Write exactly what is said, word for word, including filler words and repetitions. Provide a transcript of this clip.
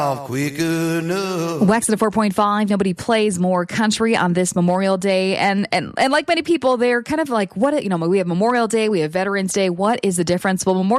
quick enough. Wax at a four point five. Nobody plays more country on this Memorial Day. And, and, and like many people, they're kind of like, what, you know, we have Memorial Day, we have Veterans Day. What is the difference? Well, Memorial